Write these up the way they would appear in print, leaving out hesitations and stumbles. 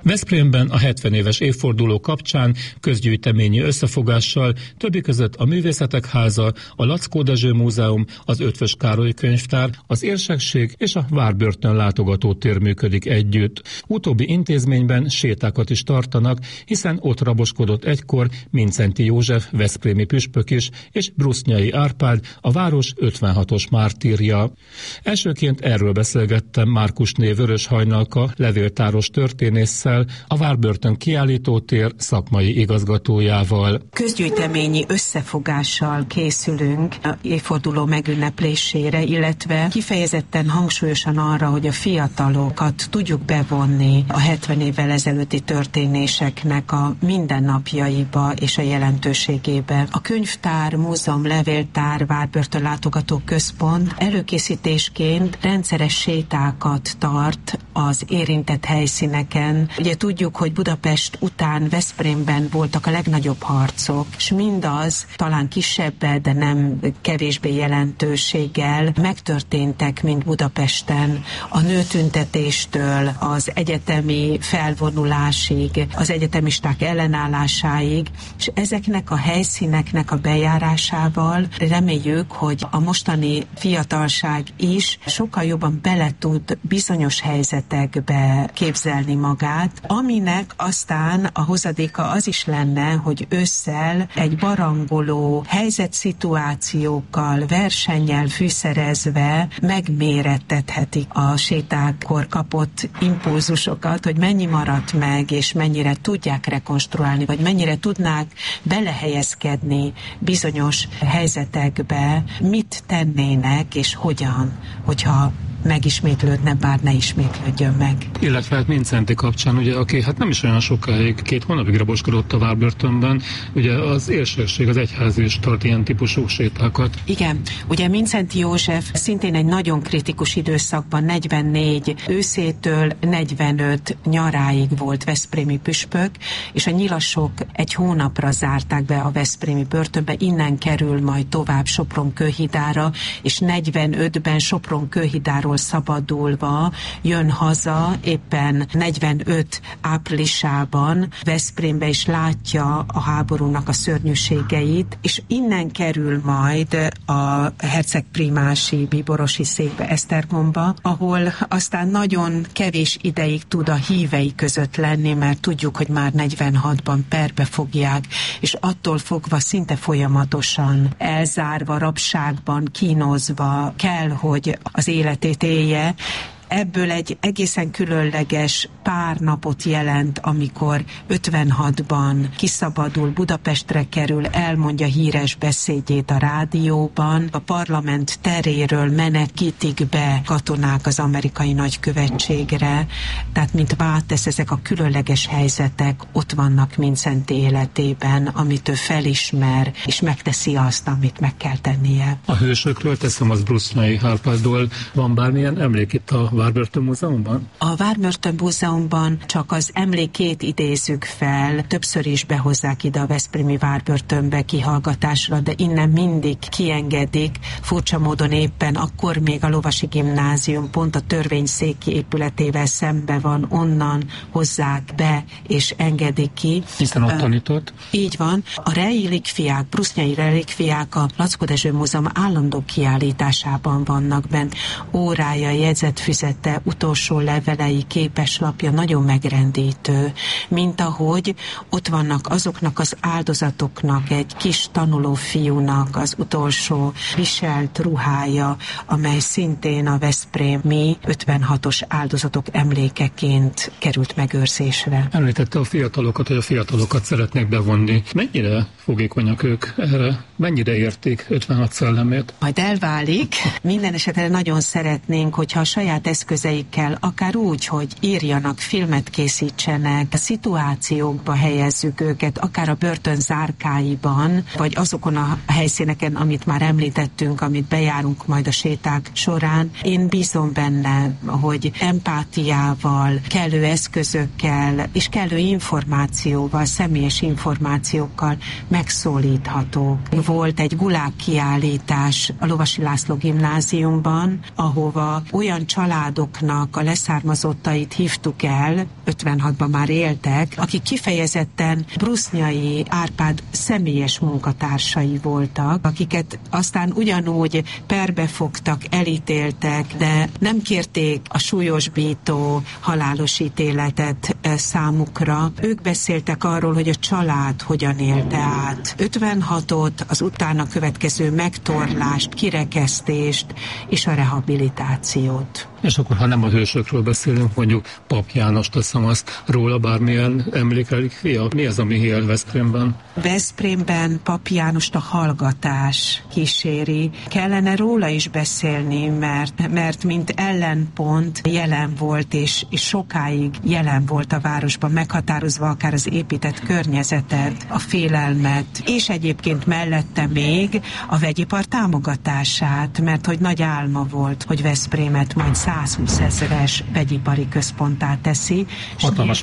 Veszprémben a 70 éves évforduló kapcsán közgyűjteményi összefogással többek között a Művészetek Háza, a Lackó Dezső Múzeum, az Eötvös Károly Könyvtár, az Érsek és a Várbörtön látogatótér működik együtt. Utóbbi intézményben sétákat is tartanak, hiszen ott raboskodott egykor Mindszenty József veszprémi püspök is, és Brusnyai Árpád, a város 56-os mártírja. Elsőként erről beszélgettem Márkusné Vöröshajnalka levéltáros történésszel, a Várbörtön kiállítótér szakmai igazgatójával. Közgyűjteményi összefogással készülünk a évforduló megünneplésére, illetve kifejezetten hangsúlyosan arra, hogy a fiatalokat tudjuk bevonni a 70 évvel ezelőtti történéseknek a mindennapjaiba és a jelentőségébe. A könyvtár, múzeum, levéltár, Várbörtön látogató központ előkészítésként rendszeres sétákat tart az érintett helyszíneken. Ugye tudjuk, hogy Budapest után Veszprémben voltak a legnagyobb harcok, és mindaz talán kisebb, de nem kevésbé jelentőséggel megtörténtek, mint Budapesten, a nőtüntetéstől az egyetemi felvonulásig, az egyetemisták ellenállásáig, és ezeknek a helyszíneknek a bejárásával reméljük, hogy a mostani fiatalság is sokkal jobban bele tud bizonyos helyzetekbe képzelni magát, aminek aztán a hozadéka az is lenne, hogy ősszel egy barangoló helyzetszituációkkal, versennyel fűszerezve megmérettethetik a sétákkor kapott impulzusokat, hogy mennyi maradt meg, és mennyire tudják rekonstruálni, vagy mennyire tudnák belehelyezkedni bizonyos helyzetekbe, mit tennének, és hogyan, hogyha megismétlődne, bár ne ismétlődjön meg. Illetve hát Mindszenty kapcsán, ugye, aki hát nem is olyan sokáig, 2 hónapig raboskodott a Várbörtönben, ugye az Érsek, az egyház is tart ilyen típusú sétákat. Igen, ugye Mindszenty József szintén egy nagyon kritikus időszakban, 44 őszétől 45 nyaráig volt veszprémi püspök, és a nyilasok egy hónapra zárták be a veszprémi börtönbe, innen kerül majd tovább Sopron-Kőhidára, és 45-ben Sopron-Kőhidáról szabadulva jön haza, éppen 45 áprilisában Veszprémbe is látja a háborúnak a szörnyűségeit, és innen kerül majd a hercegprímási bíborosi székbe, Esztergomba, ahol aztán nagyon kevés ideig tud a hívei között lenni, mert tudjuk, hogy már 46-ban perbe fogják, és attól fogva szinte folyamatosan elzárva, rabságban, kínozva kell, hogy az életét élje. Ebből egy egészen különleges pár napot jelent, amikor 56-ban kiszabadul, Budapestre kerül, elmondja híres beszédjét a rádióban, a parlament teréről menekítik be katonák az amerikai nagykövetségre, tehát mint vátesz, ezek a különleges helyzetek ott vannak Mindszenty életében, amit ő felismer, és megteszi azt, amit meg kell tennie. A hősökről, teszem, az Brusnyai Árpádról van bármilyen emlék itt a Várbörtön Múzeumban? A Várbörtön Múzeumban csak az emlékét idézzük fel, többször is behozzák ide a veszprémi Várbörtönbe kihallgatásra, de innen mindig kiengedik, furcsa módon éppen akkor még a Lovasi Gimnázium pont a törvényszéki épületével szembe van, onnan hozzák be és engedik ki. Hiszen ott tanított? Így van. A relikviák, brusnyai relikviák a Lackó Dezső Múzeum állandó kiállításában vannak bent. Órája, jegyzetfüzete, utolsó levelei, képeslapja nagyon megrendítő, mint ahogy ott vannak azoknak az áldozatoknak, egy kis tanuló fiúnak az utolsó viselt ruhája, amely szintén a veszprémi 56-os áldozatok emlékeként került megőrzésre. Említette a fiatalokat, hogy a fiatalokat szeretnék bevonni. Mennyire fogékonyak ők erre? Mennyire értik 56 szellemét? Majd elválik. Minden esetre nagyon szeretnénk, hogyha a saját eszközeikkel, akár úgy, hogy írjanak, filmet készítsenek, a szituációkba helyezzük őket, akár a börtön zárkáiban, vagy azokon a helyszíneken, amit már említettünk, amit bejárunk majd a séták során. Én bízom benne, hogy empátiával, kellő eszközökkel és kellő információval, személyes információkkal megszólíthatók. Volt egy gulág kiállítás a Lovasi László Gimnáziumban, ahova olyan család családoknak a leszármazottait hívtuk el, 56-ban már éltek, akik kifejezetten Brusznyai Árpád személyes munkatársai voltak, akiket aztán ugyanúgy perbe fogtak, elítéltek, de nem kérték a súlyosbító halálos ítéletet számukra. Ők beszéltek arról, hogy a család hogyan élte át 56-ot, az utána következő megtorlást, kirekesztést és a rehabilitációt. És akkor, ha nem a hősökről beszélünk, mondjuk Pap János, teszem azt, róla bármilyen emlékelik fia? Mi az, ami él Veszprémben? Veszprémben Pap Jánost a hallgatás kíséri. Kellene róla is beszélni, mert mint ellenpont jelen volt, és sokáig jelen volt a városban, meghatározva akár az épített környezetet, a félelmet, és egyébként mellette még a vegyipar támogatását, mert hogy nagy álma volt, hogy Veszprémet majd 120 000-es vegyipari központtá teszi. Hatalmas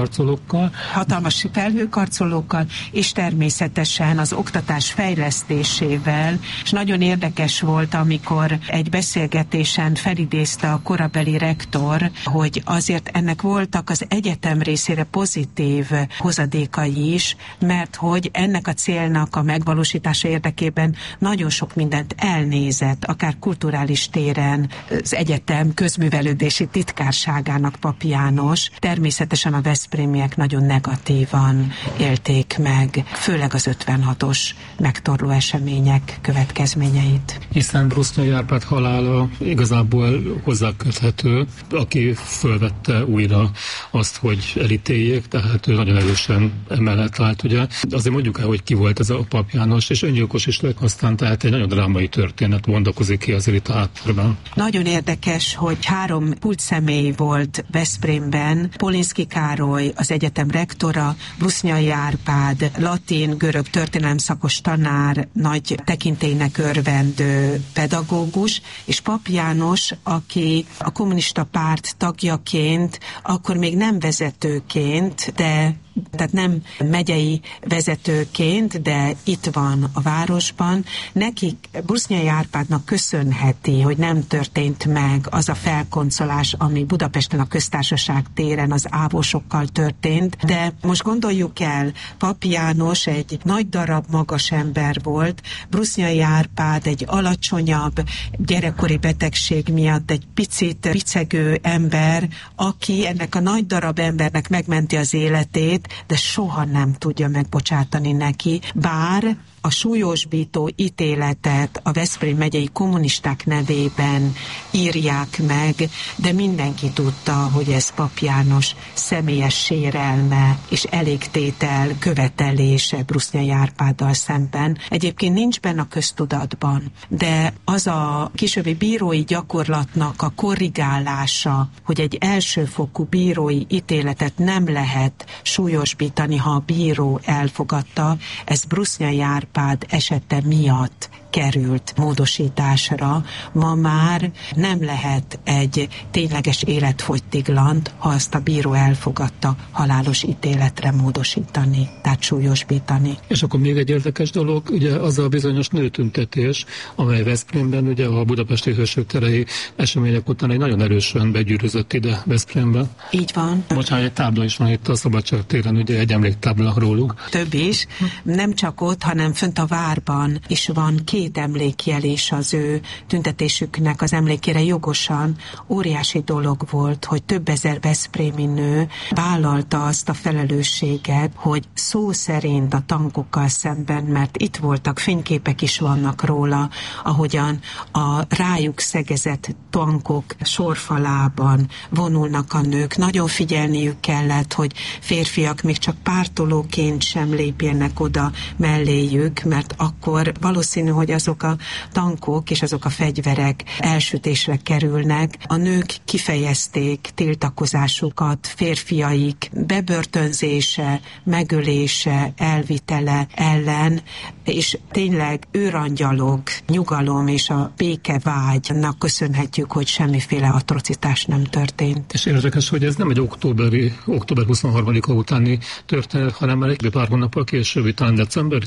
felhőkarcolókkal, és természetesen az oktatás fejlesztésével, és nagyon érdekes volt, amikor egy beszélgetésen felidézte a korabeli rektor, hogy azért ennek voltak az egyetem részére pozitív hozadékai is, mert hogy ennek a célnak a megvalósítása érdekében nagyon sok mindent elnézett, akár kulturális téren, az egyetem közművelődési titkárságának Pap János. Természetesen a veszprémiek nagyon negatívan élték meg, főleg az 56-os megtorló események következményeit. Hiszen Brusznyai Árpád halála igazából hozzáköthető, aki fölvette újra azt, hogy elítéljék, tehát ő nagyon erősen emellett állt, ugye. Azért mondjuk el, hogy ki volt ez a Pap János, és öngyilkos is lett aztán, tehát egy nagyon drámai történet bontakozik ki azért itt a háttérben. Nagyon érdekes, hogy 3 kulcsszemély volt Veszprémben: Polinszky Károly, az egyetem rektora, Brusznyai Árpád, latin, görög történelemszakos tanár, nagy tekintélynek örvendő pedagógus, és Pap János, aki a kommunista párt tagjaként, akkor még nem vezetőként, tehát nem megyei vezetőként, de itt van a városban. Nekik Brusznyai Árpádnak köszönheti, hogy nem történt meg az a felkoncolás, ami Budapesten a Köztársaság téren az ávosokkal történt, de most gondoljuk el, Pap János egy nagy darab magas ember volt, Brusznyai Árpád egy alacsonyabb, gyerekkori betegség miatt egy picit picegő ember, aki ennek a nagy darab embernek megmenti az életét, de soha nem tudja megbocsátani neki, bár a súlyosbító ítéletet a Veszprém megyei kommunisták nevében írják meg, de mindenki tudta, hogy ez Pap János személyes sérelme és elégtétel követelése Brusznyai Árpáddal szemben. Egyébként nincs benne a köztudatban, de az a későbbi bírói gyakorlatnak a korrigálása, hogy egy elsőfokú bírói ítéletet nem lehet súlyosbítani, ha a bíró elfogadta, ez Brusznyai Árpád esete miatt került módosításra. Ma már nem lehet egy tényleges életfogytiglant, ha azt a bíró elfogadta, halálos ítéletre módosítani, tehát súlyosbítani. És akkor még egy érdekes dolog, ugye az a bizonyos nőtüntetés, amely Veszprémben, ugye a budapesti hősök terei események után egy nagyon erősen begyűrűzött ide Veszprémbe. Így van. Bocsánat, egy tábla is van itt a Szabadság téren, ugye egy emléktábla róluk. Több is. Nem csak ott, hanem fönt a várban is van 2 emlékjelés az ő tüntetésüknek az emlékére jogosan. Óriási dolog volt, hogy több ezer veszprémi nő vállalta azt a felelősséget, hogy szó szerint a tankokkal szemben, mert itt voltak, fényképek is vannak róla, ahogyan a rájuk szegezett tankok sorfalában vonulnak a nők. Nagyon figyelniük kellett, hogy férfiak még csak pártolóként sem lépjenek oda melléjük, mert akkor valószínű, hogy azok a tankok és azok a fegyverek elsütésre kerülnek. A nők kifejezték tiltakozásukat, férfiaik bebörtönzése, megölése, elvitele ellen, és tényleg őrangyalok, nyugalom és a békevágynak köszönhetjük, hogy semmiféle atrocitás nem történt. És érdekes, hogy ez nem egy október 23-a utáni történet, hanem egy pár hónappal későbbi, talán decemberi történet.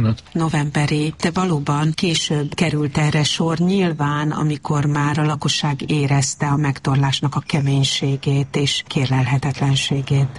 történet? Novemberi, de valóban később került erre sor, nyilván, amikor már a lakosság érezte a megtorlásnak a keménységét és kérlelhetetlenségét.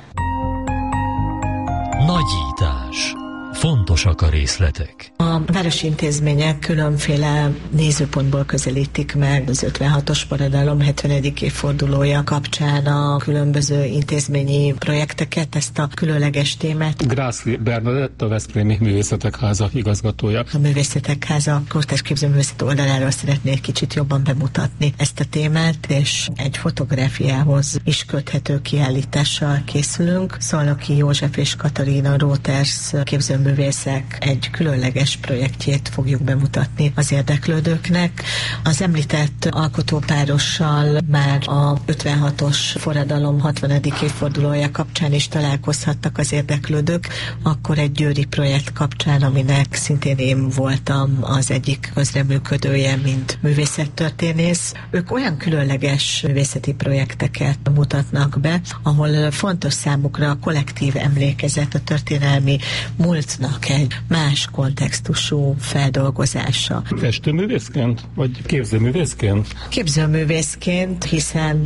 Nagyítás. Fontosak a részletek. A városi intézmények különféle nézőpontból közelítik meg az 56-os forradalom 70. évfordulója kapcsán a különböző intézményi projekteket, ezt a különleges témát. Grászli Bernadett, a Veszprémi Művészetek Háza igazgatója. A Művészetek Háza kortárs képzőművészet oldaláról szeretnék kicsit jobban bemutatni ezt a témát, és egy fotográfiához is köthető kiállítással készülünk. Szolnoki József és Katarina Róters képzőművészek egy különleges projektjét fogjuk bemutatni az érdeklődőknek. Az említett alkotópárossal már a 56-os forradalom 60. évfordulója kapcsán is találkozhattak az érdeklődők, akkor egy győri projekt kapcsán, aminek szintén én voltam az egyik közreműködője, mint művészettörténész. Ők olyan különleges művészeti projekteket mutatnak be, ahol fontos számukra a kollektív emlékezet, a történelmi múltnak egy más kontextusú feldolgozása. Festőművészként? Vagy képzőművészként? Képzőművészként, hiszen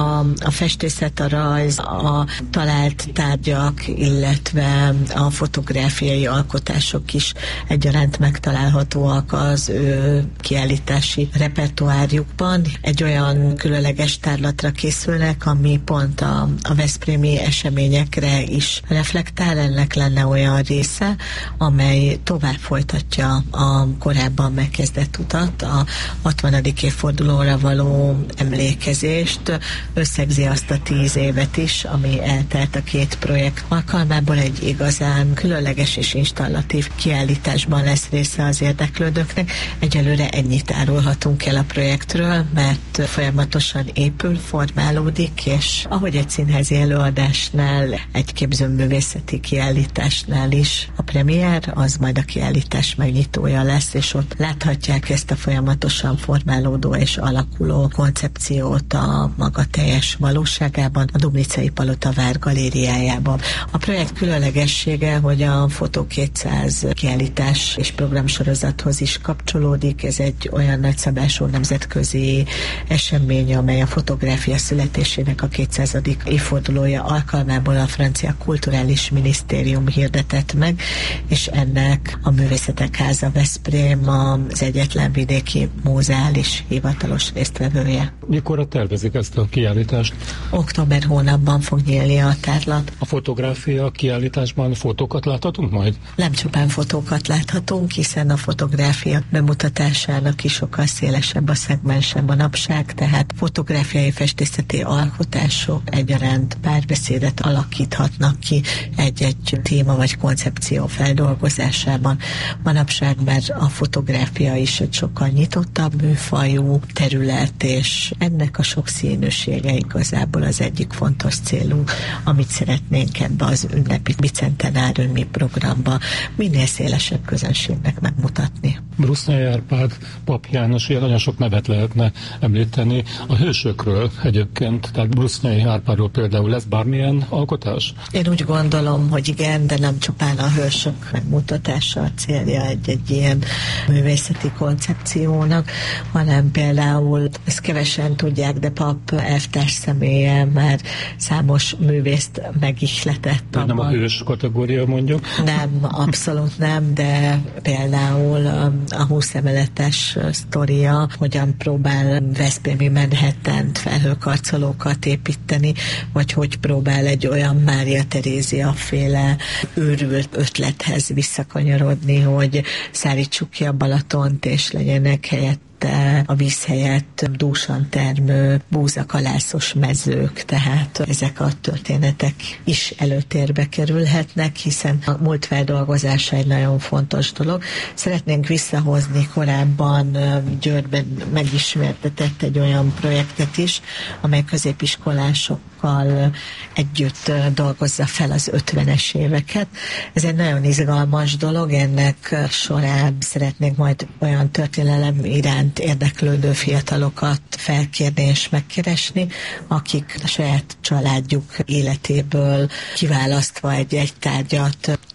a festészet, a rajz, a talált tárgyak, illetve a fotográfiai alkotások is egyaránt megtalálhatóak az ő kiállítási repertoárjukban. Egy olyan különleges tárlatra készülnek, ami pont a veszprémi eseményekre is reflektál. Ennek lenne olyan része, amely tovább folytatja a korábban megkezdett utat, a 60. évfordulóra való emlékezést, összegzi azt a 10 évet is, ami eltelt a két projekt alkalmából. Egy igazán különleges és installatív kiállításban lesz része az érdeklődőknek. Egyelőre ennyit árulhatunk el a projektről, mert folyamatosan épül, formálódik, és ahogy egy színházi előadásnál, egy képzőművészeti kiállításnál is a premier, az majd a kiállítás megnyitója lesz, és ott láthatják ezt a folyamatosan formálódó és alakuló koncepciót a maga teljes valóságában, a Dubnicai Palota Vár galériájában. A projekt különlegessége, hogy a Fotó 200 kiállítás és programsorozathoz is kapcsolódik. Ez egy olyan nagyszabású nemzetközi esemény, amely a fotográfia születésének a 200. évfordulója alkalmából a francia kulturális minisztérium hirdetett meg, és ennek a Művészetek Háza Veszprém az egyetlen vidéki múzeális hivatalos résztvevője. Mikorra tervezik ezt a kiállítást? Október hónapban fog nyílni a tárlat. A fotográfia kiállításban fotókat láthatunk majd? Nem csupán fotókat láthatunk, hiszen a fotográfia bemutatásának is sokkal szélesebb a szegmense manapság, tehát fotográfiai festészeti alkotások egyaránt párbeszédet alakíthatnak ki egy-egy téma vagy koncepció feldolgozásában. Manapság már a fotográfia is egy sokkal nyitottabb műfajú terület, és ennek a sokszínűsége igazából az egyik fontos célunk, amit szeretnénk ebbe az ünnepi bicentenáriumi programba minél szélesebb közönségnek megmutatni. Brusznai Árpád, Pap János, ilyen nagyon sok nevet lehetne említeni. A hősökről egyébként, tehát Brusznai Árpádról például lesz bármilyen alkotás? Én úgy gondolom, hogy igen, de nem csupán a hősök megmutatása a célja egy ilyen művészeti koncepciónak, hanem például, ezt kevesen tudják, de Pap elvtárs személye már számos művészt megihletett. De nem a hős kategória mondjuk? Nem, abszolút nem, de például a 20 emeletes sztoria, hogyan próbál veszprémi Manhattant felhőkarcolókat építeni, vagy hogy próbál egy olyan Mária Terézia féle őrült ötlethez visszakanyarodni, hogy szárítsuk ki a Balatont, és legyenek helyett a víz helyett dúsan termő búzakalászos mezők, tehát ezek a történetek is előtérbe kerülhetnek, hiszen a múlt feldolgozása egy nagyon fontos dolog. Szeretnénk visszahozni korábban Győrben megismertetett egy olyan projektet is, amely középiskolásokkal együtt dolgozza fel az 50-es éveket. Ez egy nagyon izgalmas dolog, ennek során szeretnénk majd olyan történelem iránt érdeklődő fiatalokat felkérni és megkeresni, akik a saját családjuk életéből kiválasztva egy tárgyat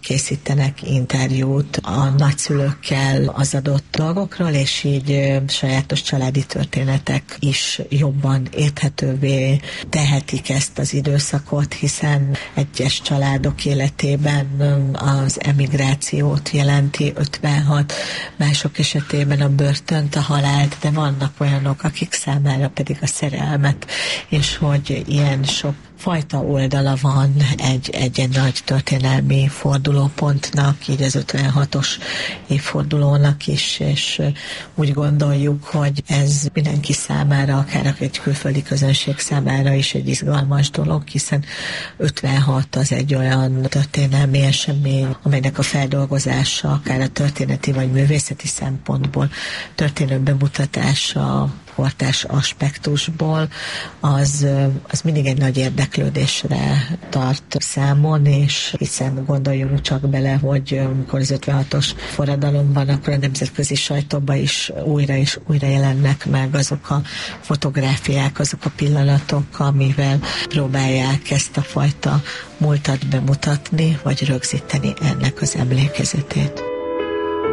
készítenek interjút a nagyszülőkkel az adott dolgokról, és így sajátos családi történetek is jobban érthetővé tehetik ezt az időszakot, hiszen egyes családok életében az emigrációt jelenti 56, mások esetében a börtönt, a halált, de vannak olyanok, akik számára pedig a szerelmet, és hogy ilyen sok fajta oldala van egy nagy történelmi fordulópontnak, így az 56-os évfordulónak is, és úgy gondoljuk, hogy ez mindenki számára, akár egy külföldi közönség számára is egy izgalmas dolog, hiszen 56 az egy olyan történelmi esemény, amelynek a feldolgozása akár a történeti vagy művészeti szempontból történő bemutatása kortárs aspektusból, az mindig egy nagy érdeklődésre tart számon, és hiszen gondoljunk csak bele, hogy amikor az 56-os forradalom van, akkor a nemzetközi sajtóban is újra jelennek meg azok a fotográfiák, azok a pillanatok, amivel próbálják ezt a fajta múltat bemutatni, vagy rögzíteni ennek az emlékezetét.